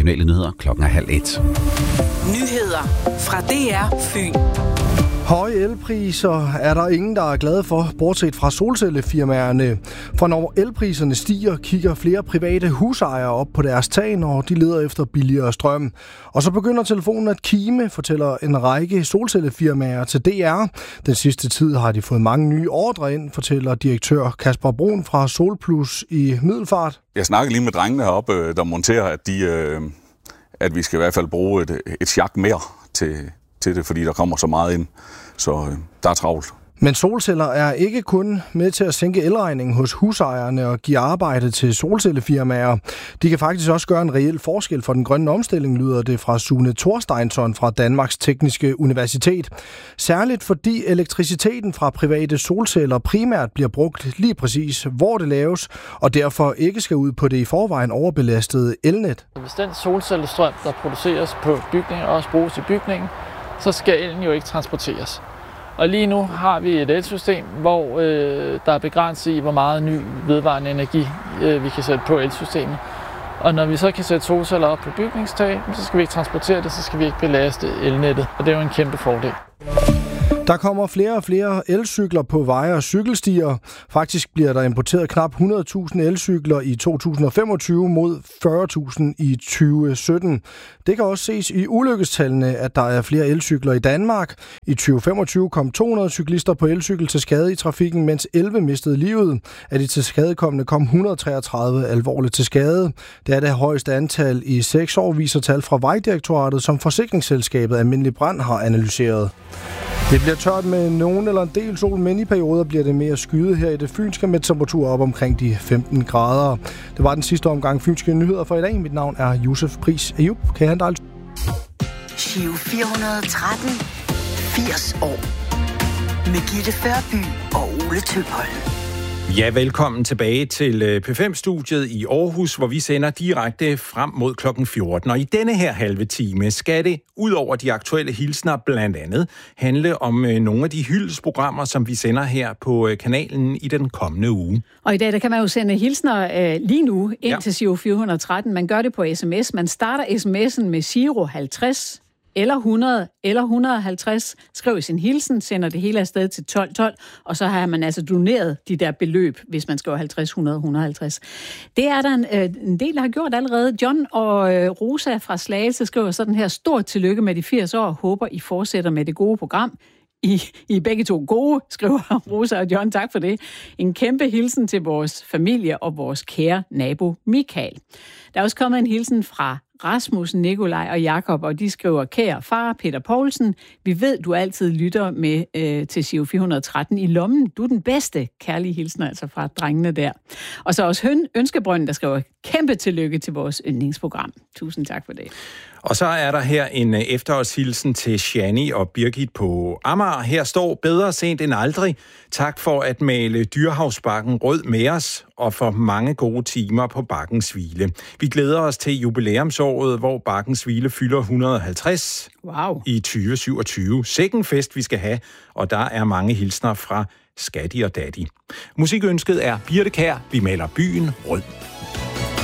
regionale nyheder 12:30. Nyheder fra DR Fyn. Høje elpriser er der ingen, der er glade for, bortset fra solcellefirmaerne. For når elpriserne stiger, kigger flere private husejere op på deres tag, når de leder efter billigere strøm. Og så begynder telefonen at kime, fortæller en række solcellefirmaer til DR. Den sidste tid har de fået mange nye ordre ind, fortæller direktør Kasper Brun fra Solplus i Middelfart. Jeg snakkede lige med drengene heroppe, der monterer, at vi skal i hvert fald bruge et sjak mere til det, fordi der kommer så meget ind. Så der er travlt. Men solceller er ikke kun med til at sænke elregningen hos husejerne og give arbejde til solcellefirmaer. De kan faktisk også gøre en reel forskel for den grønne omstilling, lyder det fra Sune Thorsteinsson fra Danmarks Tekniske Universitet. Særligt fordi elektriciteten fra private solceller primært bliver brugt lige præcis, hvor det laves, og derfor ikke skal ud på det i forvejen overbelastede elnet. Hvis den solcellestrøm, der produceres på bygningen, også bruges i bygningen, så skal elen jo ikke transporteres. Og lige nu har vi et elsystem, hvor der er begrænset i, hvor meget ny vedvarende energi vi kan sætte på elsystemet. Og når vi så kan sætte solceller op på bygningstag, så skal vi ikke transportere det, så skal vi ikke belaste elnettet. Og det er jo en kæmpe fordel. Der kommer flere og flere elcykler på veje og cykelstier. Faktisk bliver der importeret knap 100.000 elcykler i 2025 mod 40.000 i 2017. Det kan også ses i ulykkestallene, at der er flere elcykler i Danmark. I 2025 kom 200 cyklister på elcykel til skade i trafikken, mens 11 mistede livet. Af de tilskadekomne kom 133 alvorligt til skade. Det er det højeste antal i 6 år, viser tal fra Vejdirektoratet, som forsikringsselskabet Almindelig Brand har analyseret. Det bliver tørt med nogen eller en del sol, men i perioder bliver det mere skyet her i det fynske med temperaturer op omkring de 15 grader. Det var den sidste omgang fynske nyheder for i dag. Mit navn er Josef Pris Ayub. Kan jeg have en dejlig... Giro 413. 80 år. Med Gitte Førby og Ole Tøpholm. Ja, velkommen tilbage til P5-studiet i Aarhus, hvor vi sender direkte frem mod klokken 14. Og i denne her halve time skal det, ud over de aktuelle hilsner, blandt andet handle om nogle af de hyldesprogrammer, som vi sender her på kanalen i den kommende uge. Og i dag der kan man jo sende hilsner lige nu ind til Giro 413. Man gør det på sms. Man starter sms'en med Giro 50 eller 100 eller 150, skriv sin hilsen, sender det hele afsted til 1212, og så har man altså doneret de der beløb, hvis man skriver 50, 100, 150. Det er der en del, der har gjort allerede. John og Rosa fra Slagelse skriver sådan her: stort tillykke med de 80 år, håber I fortsætter med det gode program. I er begge to gode, skriver Rosa og John, tak for det. En kæmpe hilsen til vores familie og vores kære nabo Michael. Der er også kommet en hilsen fra Rasmus, Nikolaj og Jakob, og de skriver: kære far, Peter Poulsen, vi ved, du altid lytter med til Giro 413 i lommen. Du er den bedste. Kærlige hilsner altså fra drengene der. Og så også Ønskebrønden, der skriver: kæmpe tillykke til vores yndlingsprogram. Tusind tak for det. Og så er der her en efterårshilsen til Shani og Birgit på Amager. Her står: bedre sent end aldrig. Tak for at male Dyrehavsbakken rød med os, og for mange gode timer på Bakkens Hvile. Vi glæder os til jubilæumsåret, hvor Bakkens Hvile fylder 150 i 2027. Sikken fest, vi skal have, og der er mange hilsner fra Skatti og Daddy. Musikønsket er Birte Kjær, Vi maler byen rød.